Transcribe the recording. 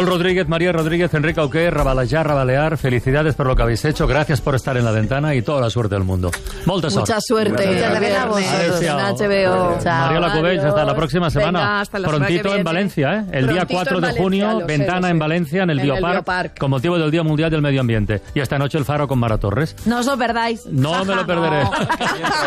Rodríguez, María Rodríguez, Enrique Auqué, Rabalear, felicidades por lo que habéis hecho, gracias por estar en la ventana y toda la suerte del mundo. Mucha suerte. Muchas HBO. Mariola Cubells, hasta la próxima semana. Venga, hasta la prontito en Valencia, ¿eh? El día 4 de junio, ventana en Valencia, en el Biopark, con motivo del Día Mundial del Medio Ambiente. Y esta noche el Faro con Mara Torres. No os lo perdáis. No me lo perderé.